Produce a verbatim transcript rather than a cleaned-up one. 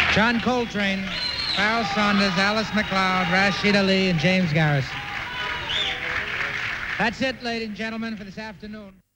John Coltrane, Farrell Saunders, Alice MacLeod, Rashid Ali, and James Garrison. That's it, ladies and gentlemen, for this afternoon.